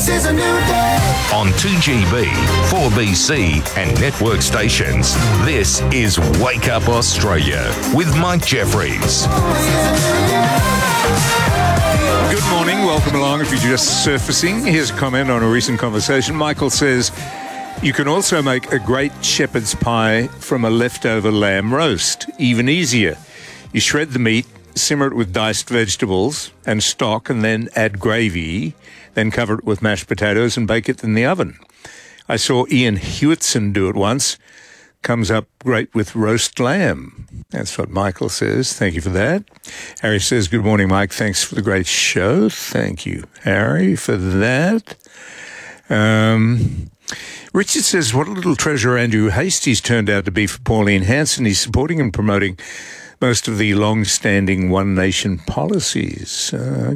This is a new day. On 2GB, 4BC and network stations, this is Wake Up Australia with Mike Jeffries. Good morning, welcome along. If you're just surfacing, here's a comment on a recent conversation. Michael says, you can also make a great shepherd's pie from a leftover lamb roast. Even easier. You shred the meat, simmer it with diced vegetables and stock, and then add gravy, then cover it with mashed potatoes and bake it in the oven. I saw Ian Hewitson do it once. Comes up great with roast lamb. That's what Michael says. Thank you for that. Harry says, good morning, Mike. Thanks for the great show. Thank you, Harry, for that. Richard says, what a little treasure Andrew Hastie's turned out to be for Pauline Hanson. He's supporting and promoting most of the long-standing One Nation policies.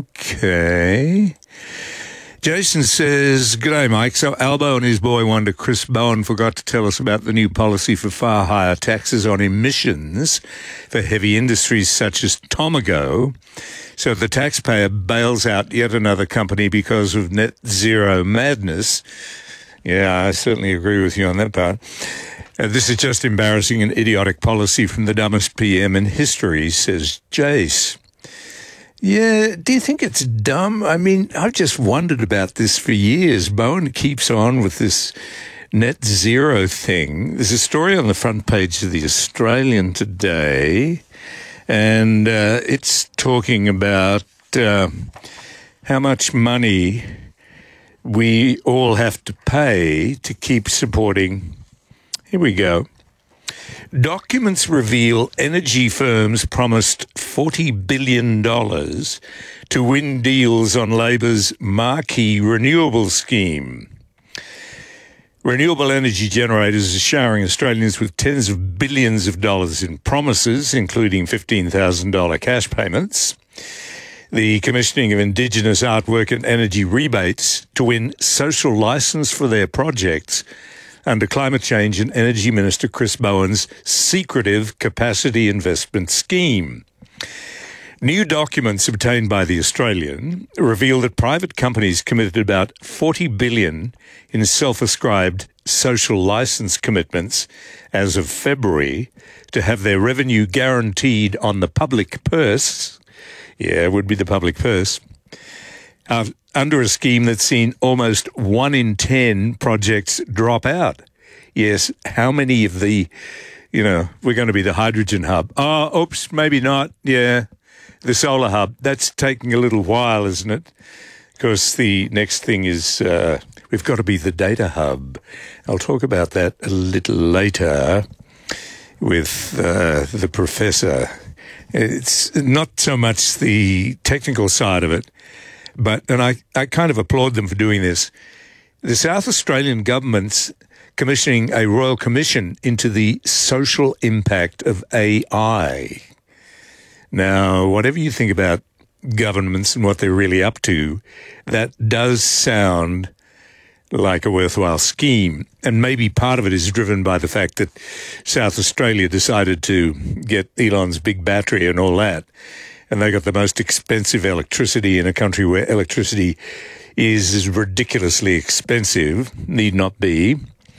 Okay. Jason says, g'day, Mike. So Albo and his boy wonder Chris Bowen forgot to tell us about the new policy for far higher taxes on emissions for heavy industries such as Tomago. So the taxpayer bails out yet another company because of net zero madness. Yeah, I certainly agree with you on that part. This is just embarrassing and idiotic policy from the dumbest PM in history, says Jace. Yeah, do you think it's dumb? I mean, I've just wondered about this for years. Bowen keeps on with this net zero thing. There's a story on the front page of the Australian today, and it's talking about how much money we all have to pay to keep supporting. Here we go. Documents reveal energy firms promised $40 billion to win deals on Labor's marquee renewable scheme. Renewable energy generators are showering Australians with tens of billions of dollars in promises, including $15,000 cash payments, the commissioning of Indigenous artwork and energy rebates to win social licence for their projects under Climate Change and Energy Minister Chris Bowen's secretive capacity investment scheme. New documents obtained by The Australian reveal that private companies committed about $40 billion in self-ascribed social licence commitments as of February to have their revenue guaranteed on the public purse. Yeah, it would be the public purse. Under a scheme that's seen almost 1 in 10 projects drop out. Yes, how many of the, we're going to be the hydrogen hub. Oh, oops, maybe not. Yeah, the solar hub. That's taking a little while, isn't it? Because the next thing is we've got to be the data hub. I'll talk about that a little later with the professor. It's not so much the technical side of it, and I kind of applaud them for doing this. The South Australian government's commissioning a royal commission into the social impact of AI. Now, whatever you think about governments and what they're really up to, that does sound like a worthwhile scheme. And maybe part of it is driven by the fact that South Australia decided to get Elon's big battery and all that. And they got the most expensive electricity in a country where electricity is ridiculously expensive, need not be.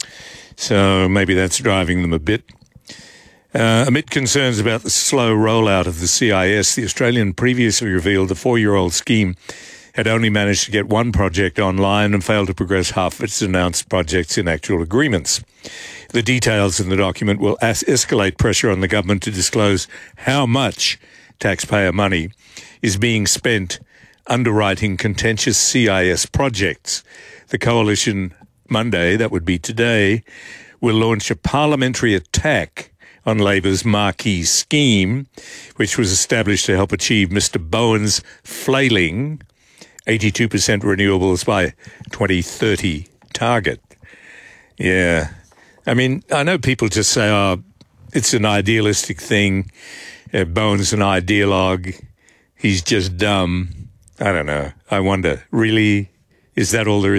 So maybe that's driving them a bit. Amid concerns about the slow rollout of the CIS, the Australian previously revealed the 4-year-old scheme had only managed to get one project online and failed to progress half of its announced projects in actual agreements. The details in the document will escalate pressure on the government to disclose how much taxpayer money is being spent underwriting contentious CIS projects. The coalition Monday, that would be today, will launch a parliamentary attack on Labor's marquee scheme, which was established to help achieve Mr. Bowen's flailing 82% renewables by 2030 target. Yeah. I mean, I know people just say, oh, it's an idealistic thing. Bowen's an ideologue. He's just dumb. I don't know. I wonder, really, is that all there is?